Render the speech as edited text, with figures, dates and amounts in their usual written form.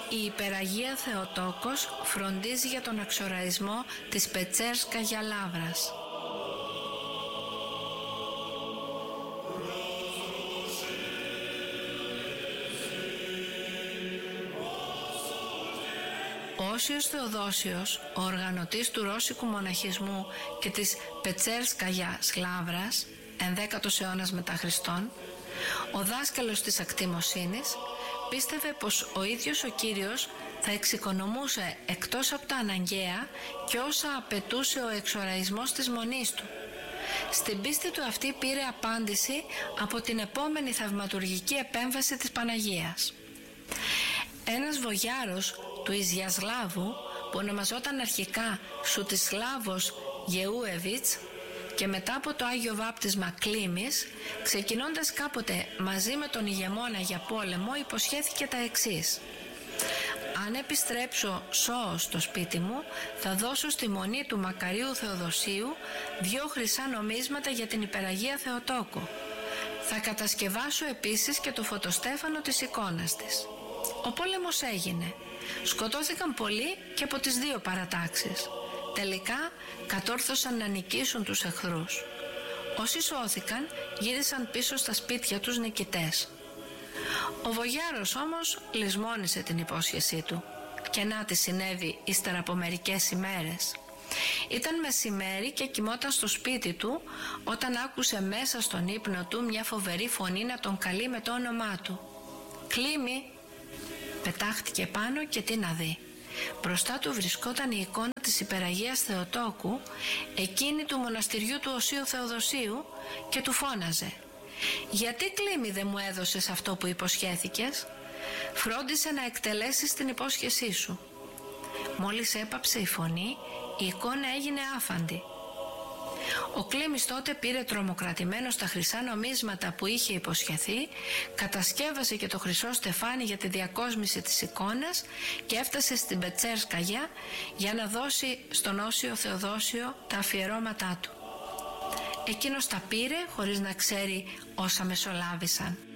Η Υπεραγία Θεοτόκος φροντίζει για τον εξοραϊσμό της Πετσέρσκα για Λάβρας. Ο Όσιος Θεοδόσιος, ο οργανωτής του ρώσικου μοναχισμού και της Πετσέρσκαγια Σλάβρας, 11ος αιώνας μετά Χριστόν, ο δάσκαλος της ακτιμοσύνης, πίστευε πως ο ίδιος ο Κύριος θα εξοικονομούσε εκτός από τα αναγκαία και όσα απαιτούσε ο εξοραϊσμός της μονής του. Στην πίστη του αυτή πήρε απάντηση από την επόμενη θαυματουργική επέμβαση της Παναγίας. Ένας βογιάρος του Ιζιασλάβου, που ονομαζόταν αρχικά Σουτισλάβος Γεούεβιτς και μετά από το Άγιο Βάπτισμα Κλίμης, ξεκινώντας κάποτε μαζί με τον ηγεμόνα για πόλεμο, υποσχέθηκε τα εξής: «Αν επιστρέψω σώος στο σπίτι μου, θα δώσω στη μονή του Μακαρίου Θεοδοσίου 2 χρυσά νομίσματα για την Υπεραγία Θεοτόκο. Θα κατασκευάσω επίσης και το φωτοστέφανο της εικόνας της». Ο πόλεμος έγινε. Σκοτώθηκαν πολλοί και από τις 2 παρατάξεις. Τελικά κατόρθωσαν να νικήσουν τους εχθρούς. Όσοι σώθηκαν γύρισαν πίσω στα σπίτια τους νικητές. Ο βογιάρος όμως λησμόνισε την υπόσχεσή του. Και να τι συνέβη ύστερα από μερικές ημέρες. Ήταν μεσημέρι και κοιμόταν στο σπίτι του όταν άκουσε μέσα στον ύπνο του μια φοβερή φωνή να τον καλεί με το όνομά του. «Κλίμη!» Πετάχτηκε πάνω και τι να δει. Μπροστά του βρισκόταν η εικόνα της Υπεραγίας Θεοτόκου, εκείνη του μοναστηριού του Οσίου Θεοδοσίου, και του φώναζε: «Γιατί, Κλίμη, δεν μου έδωσες αυτό που υποσχέθηκες? Φρόντισε να εκτελέσεις την υπόσχεσή σου». Μόλις έπαψε η φωνή, η εικόνα έγινε άφαντη. Ο Κλίμης τότε πήρε τρομοκρατημένος τα χρυσά νομίσματα που είχε υποσχεθεί, κατασκεύασε και το χρυσό στεφάνι για τη διακόσμηση της εικόνας και έφτασε στην Πετσέρσκαγια για να δώσει στον Όσιο Θεοδόσιο τα αφιερώματά του. Εκείνος τα πήρε χωρίς να ξέρει όσα μεσολάβησαν.